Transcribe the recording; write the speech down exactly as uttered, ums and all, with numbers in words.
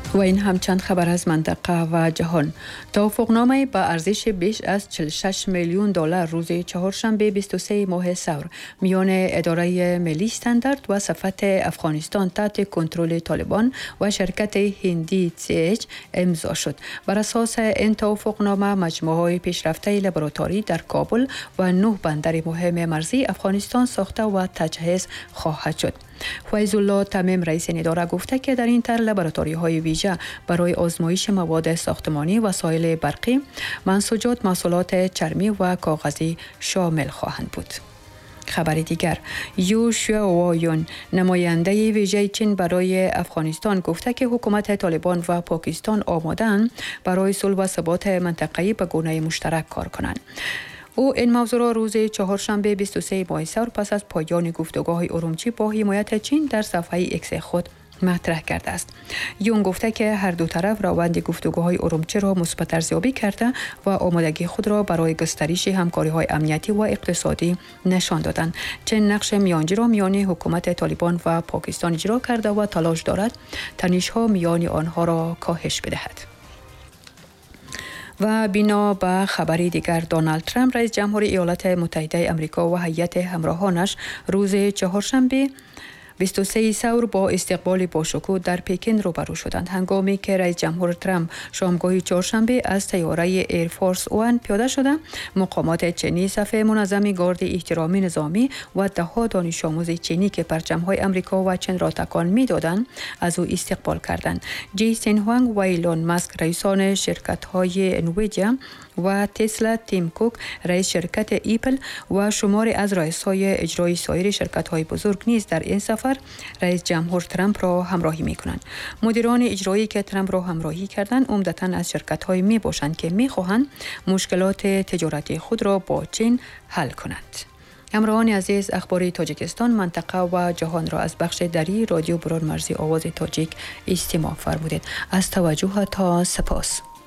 و این هم چند خبر از منطقه و جهان. توافقنامه با ارزش بیش از چهل و شش میلیون دلار روز چهارشنبه بیست و سه ماه سور میان اداره ملی استاندارد و سفارت افغانستان تحت کنترل طالبان و شرکت هندی تی اچ امضا شد. بر اساس این توافقنامه مجموعه پیشرفته لابراتواری در کابل و نه بندر مهم مرزی افغانستان ساخته و تجهیز خواهد شد. فیض الله تمیم رئیس این اداره گفته که در این طرح لابراتوری های ویژه برای آزمایش مواد ساختمانی، وسایل برقی، منسوجات، محصولات چرمی و کاغذی شامل خواهند بود. خبر دیگر، یو شوایون نماینده ویژه چین برای افغانستان گفته که حکومت طالبان و پاکستان آماده‌اند برای صلح و ثبات منطقه‌ای به گونه مشترک کار کنند. او این موضوع را روز چهارشنبه بیست و سه ماه سور پس از پایان گفتگوهای ارومچی با حمایت چین در صفحه ایکس خود مطرح کرده است. یون گفته که هر دو طرف روند گفتگوهای ارومچی را مثبت ارزیابی کرده و آمادگی خود را برای گسترش همکاری‌های امنیتی و اقتصادی نشان دادند. چین نقش میانجی را میان حکومت طالبان و پاکستان اجرا کرده و تلاش دارد تنش‌ها میان آنها را کاهش بدهد. و بنا به خبری دیگر، دونالد ترامپ رئیس جمهور ایالات متحده آمریکا و هیئت همراهانش روز چهارشنبه بیست و سه سور با استقبال باشکوه در پکن روبرو شدند، هنگامی که رئیس جمهور ترامپ شامگاه چهارشنبه از طیاره ایرفورس وان پیاده شده. مقامات چینی صفحه منظم گارد احترامی نظامی و دهها دانش آموز چینی که پرچم‌های آمریکا و چین را تکان می‌دادند از او استقبال کردند. جیسن هوانگ و ایلون ماسک رئیسان شرکت‌های انویدیا و تسلا، تیم کوک رئیس شرکت ایپل و شماری از رئیس‌های اجرایی سایر شرکت‌های بزرگ نیز در این سفر رئیس جمهور ترامپ را همراهی می‌کنند. مدیران اجرایی که ترامپ را همراهی کردند عمدتاً از شرکت‌هایی میباشند که می‌خواهند مشکلات تجارتی خود را با چین حل کنند. همراهان عزیز، اخبار تاجیکستان، منطقه و جهان را از بخش دری رادیو برون مرزی آواز تاجیک استماع فرمودید. از توجه تا سپاس.